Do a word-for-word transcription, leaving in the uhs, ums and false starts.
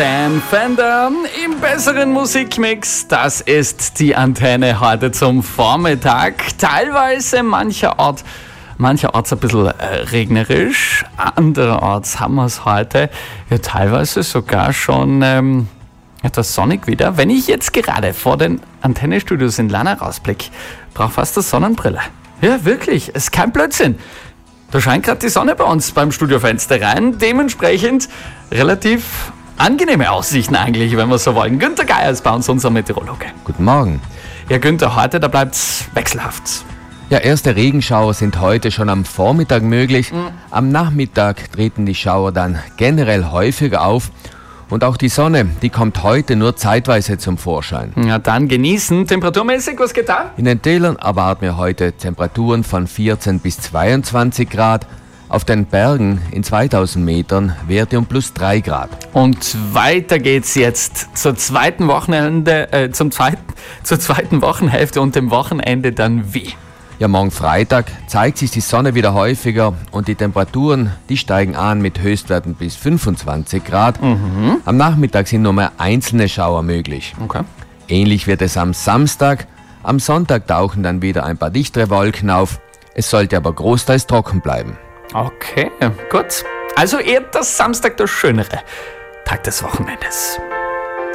Sam Fender im besseren Musikmix. Das ist die Antenne heute zum Vormittag. Teilweise mancherorts, mancherorts ein bisschen äh, regnerisch, andererorts haben wir es heute ja teilweise sogar schon ähm, etwas sonnig wieder. Wenn ich jetzt gerade vor den Antenne-Studios in Lana rausblicke, brauche fast eine Sonnenbrille. Ja, wirklich, es ist kein Blödsinn. Da scheint gerade die Sonne bei uns beim Studiofenster rein. Dementsprechend relativ angenehme Aussichten eigentlich, wenn wir so wollen. Günther Geier ist bei uns unser Meteorologe. Guten Morgen. Ja, Günther, heute, da bleibt's wechselhaft. Ja, erste Regenschauer sind heute schon am Vormittag möglich. Mhm. Am Nachmittag treten die Schauer dann generell häufiger auf. Und auch die Sonne, die kommt heute nur zeitweise zum Vorschein. Ja, dann genießen. Temperaturmäßig, was geht da? In den Tälern erwarten wir heute Temperaturen von vierzehn bis zweiundzwanzig Grad. Auf den Bergen in zweitausend Metern Werte um plus drei Grad. Und weiter geht's jetzt zur zweiten Wochenende, äh, zum zweiten, zur zweiten Wochenhälfte und dem Wochenende dann wie? Ja, morgen Freitag zeigt sich die Sonne wieder häufiger und die Temperaturen, die steigen an mit Höchstwerten bis fünfundzwanzig Grad. Mhm. Am Nachmittag sind nur mehr einzelne Schauer möglich. Okay. Ähnlich wird es am Samstag. Am Sonntag tauchen dann wieder ein paar dichtere Wolken auf. Es sollte aber großteils trocken bleiben. Okay, gut. Also eher das Samstag der schönere Tag des Wochenendes.